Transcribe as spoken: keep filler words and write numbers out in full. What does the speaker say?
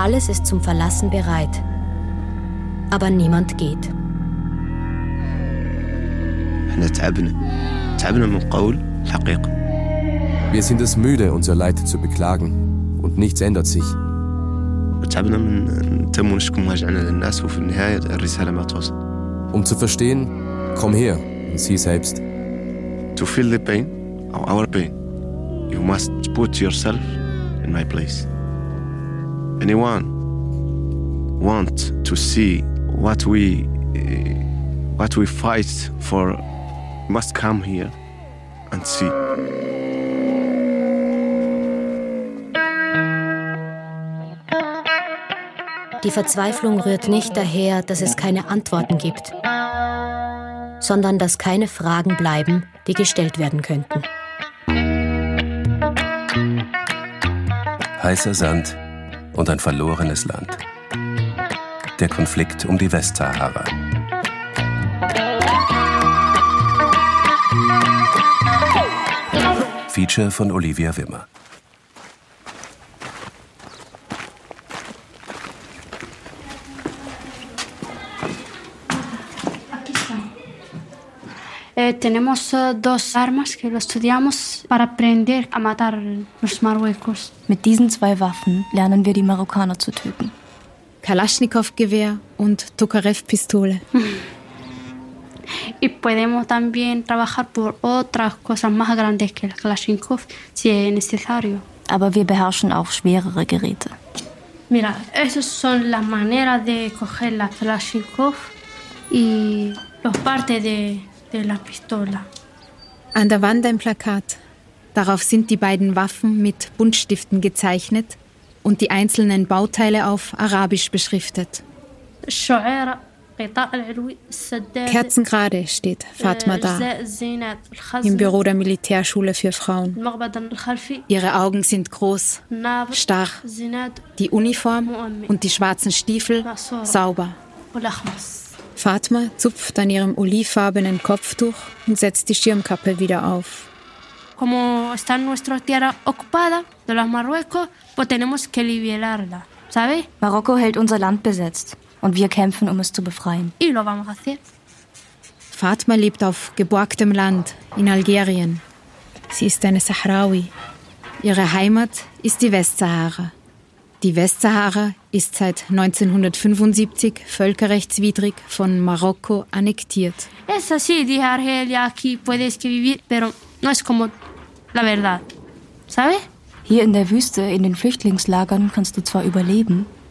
Alles ist zum Verlassen bereit. Aber niemand geht. Wir sind es müde, unser Leid zu beklagen. Und nichts ändert sich. Um zu verstehen, komm her und sieh selbst. To feel the pain, or our pain, you must put yourself in my place. Anyone want to see what we uh, what we fight for must come here and see. Die Verzweiflung rührt nicht daher, dass es keine Antworten gibt, sondern dass keine Fragen bleiben, die gestellt werden könnten. Heißer Sand und ein verlorenes Land. Der Konflikt um die Westsahara. Feature von Olivia Wimmer. Eh, tenemos uh, dos armas que lo estudiamos para aprender a matar los Marruecos. Mit diesen zwei Waffen lernen wir die Marokkaner zu töten. Kalaschnikow-Gewehr und Tokarev-Pistole. Y podemos también trabajar por otras cosas más grandes que el Kalashnikov, si es necesario. Aber wir beherrschen auch schwerere Geräte. Mira, esas son las maneras de coger la Kalashnikov y los partes de de la pistola. An der Wand ein Plakat. Darauf sind die beiden Waffen mit Buntstiften gezeichnet und die einzelnen Bauteile auf Arabisch beschriftet. Kerzengerade steht Fatma da, im Büro der Militärschule für Frauen. Ihre Augen sind groß, starr, die Uniform und die schwarzen Stiefel sauber. Fatma zupft an ihrem olivfarbenen Kopftuch und setzt die Schirmkappe wieder auf. Como está nuestra tierra ocupada de los Marruecos, pues tenemos que liberarla, ¿sabes? Marokko hält unser Land besetzt und wir kämpfen, um es zu befreien. Y lo vamos a hacer. Fatma lebt auf geborgtem Land in Algerien. Sie ist eine Sahrawi. Ihre Heimat ist die Westsahara. Die Westsahara ist seit neunzehnhundertfünfundsiebzig völkerrechtswidrig von Marokko annektiert. Es así, dije Argelia, aquí puedes vivir, pero no es como la verdad, ¿sabes? Hier in der Wüste, in den Flüchtlingslagern, kannst du zwar überleben,